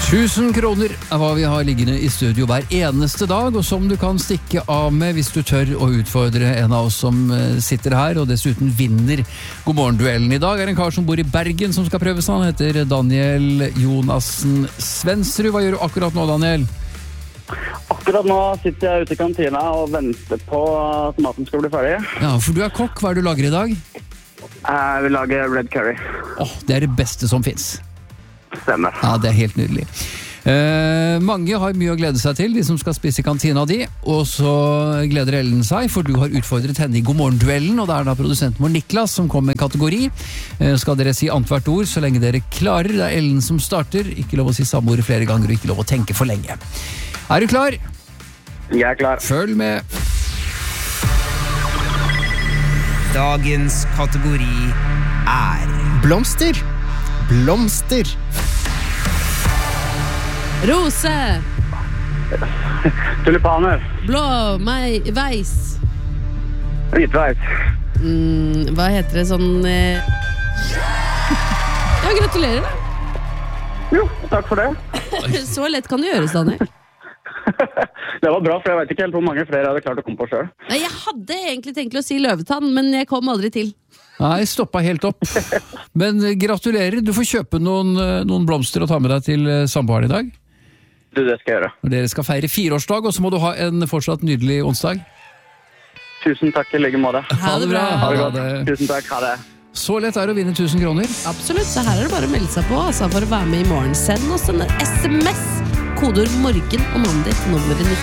1000 kroner er hva vi har liggende i studio hver eneste dag, og som du kan stikke av med hvis du tør å utfordre en av oss som sitter her, og dessuten vinner Godmorgen-duellen. I dag er en kar som bor i Bergen som skal prøves. Han heter Daniel Jonassen Svensrud. Hva gjør du akkurat nå, Daniel? Akkurat nå sitter jeg ute i kantina og venter på at maten skal bli ferdig. Ja, for du er kokk. Hva er det du lager i dag? Jeg vil lage red curry. Det er det beste som finnes. Stemmer. Ja, det er helt nydelig. Mange har mye å glede seg til, de som skal spise i kantina di, og så gleder Ellen seg, for du har utfordret henne i Godmorgen-duellen, og det er da produsenten vår Niklas som kommer med en kategori. Skal dere si annethvert ord så lenge dere klarer? Det er Ellen som starter. Ikke lov å si samme ord flere ganger, og ikke lov å tenke for lenge. Er du klar? Jeg er klar. Følg med. Dagens kategori er Blomster. Blomster. Rose. Tulipaner. Blå, veis. Hvitveis. Hva heter det sånn Ja, gratulerer da. Jo, takk for det. Så lett kan det gjøres, Daniel. Det var bra, for jeg vet ikke helt hvor mange flere jeg hadde klart å komme på selv. Nei, jeg hadde egentlig tenkt å si løvetann, men jeg kom aldri til. Nei, stoppa helt opp. Men gratulerer, du får kjøpe noen blomster og ta med deg til samboeren i dag. Du, det skal jeg gjøre. Og dere skal feire 4-årsdag, og så må du ha en fortsatt nydelig onsdag. Tusen takk i like måte. Ha det bra. Ha det godt. Tusen takk, ha det. Så lett er det å vinne 1000 kroner. Absolutt, så her er det bare å melde seg på for å være med i morgen. Send oss en SMS, kodeord morgen og navnet ditt, nummeret 19.